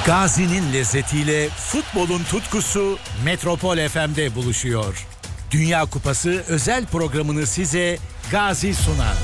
Gazi'nin lezzetiyle futbolun tutkusu Metropol FM'de buluşuyor. Dünya Kupası özel programını size Gazi sunar.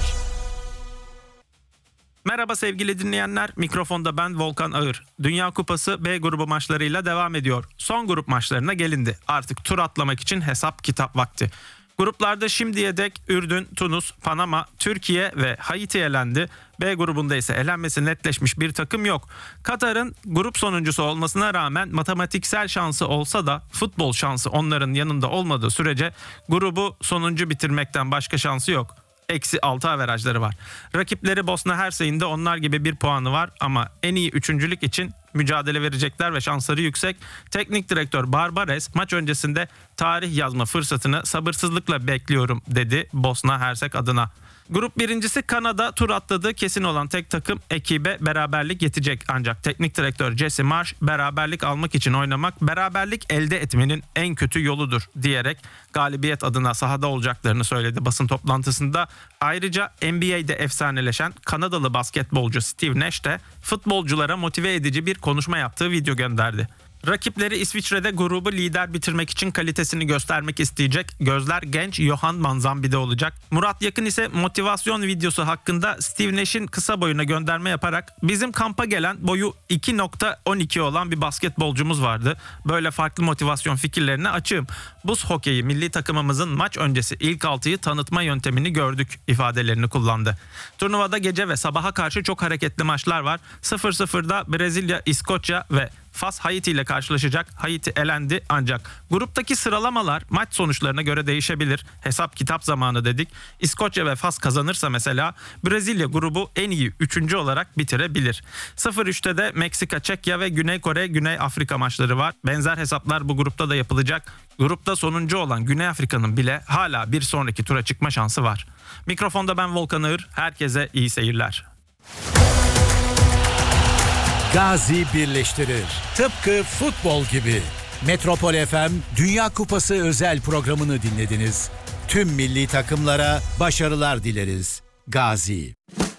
Merhaba sevgili dinleyenler, mikrofonda ben Volkan Ağır. Dünya Kupası B grubu maçlarıyla devam ediyor. Son grup maçlarına gelindi. Artık tur atlamak için hesap kitap vakti. Gruplarda şimdiye dek Ürdün, Tunus, Panama, Türkiye ve Haiti elendi. B grubunda ise elenmesi netleşmiş bir takım yok. Katar'ın grup sonuncusu olmasına rağmen matematiksel şansı olsa da futbol şansı onların yanında olmadığı sürece grubu sonuncu bitirmekten başka şansı yok. -6 averajları var. Rakipleri Bosna Hersey'in de onlar gibi bir puanı var ama en iyi üçüncülük için mücadele verecekler ve şansları yüksek. Teknik direktör Barbares maç öncesinde tarih yazma fırsatını sabırsızlıkla bekliyorum dedi Bosna Hersek adına. Grup birincisi Kanada tur atladığı kesin olan tek takım, ekibe beraberlik yetecek. Ancak teknik direktör Jesse Marsch beraberlik almak için oynamak beraberlik elde etmenin en kötü yoludur diyerek galibiyet adına sahada olacaklarını söyledi basın toplantısında. Ayrıca NBA'de efsaneleşen Kanadalı basketbolcu Steve Nash de futbolculara motive edici bir konuşma yaptığı video gönderdi. Rakipleri İsviçre'de grubu lider bitirmek için kalitesini göstermek isteyecek. Gözler genç Johan Manzambi'de olacak. Murat Yakın ise motivasyon videosu hakkında Steve Nash'in kısa boyuna gönderme yaparak "Bizim kampa gelen boyu 2.12 olan bir basketbolcumuz vardı. Böyle farklı motivasyon fikirlerine açığım. Buz hokeyi milli takımımızın maç öncesi ilk 6'yı tanıtma yöntemini gördük" ifadelerini kullandı. Turnuvada gece ve sabaha karşı çok hareketli maçlar var. 0-0'da Brezilya, İskoçya ve Fas Haiti ile karşılaşacak. Haiti elendi ancak gruptaki sıralamalar maç sonuçlarına göre değişebilir. Hesap kitap zamanı dedik. İskoçya ve Fas kazanırsa mesela Brezilya grubu en iyi 3. olarak bitirebilir. 0-3'te de Meksika, Çekya ve Güney Kore, Güney Afrika maçları var. Benzer hesaplar bu grupta da yapılacak. Grupta sonuncu olan Güney Afrika'nın bile hala bir sonraki tura çıkma şansı var. Mikrofonda ben Volkan Ağır. Herkese iyi seyirler. Gazi birleştirir. Tıpkı futbol gibi. Metropol FM Dünya Kupası özel programını dinlediniz. Tüm milli takımlara başarılar dileriz. Gazi.